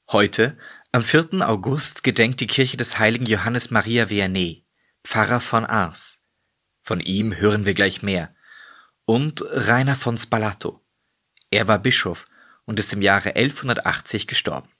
Heute, am 4. August, gedenkt die Kirche des heiligen Johannes Maria Vianney, Pfarrer von Ars. Von ihm hören wir gleich mehr. Und Rainer von Spalato. Er war Bischof und ist im Jahre 1180 gestorben.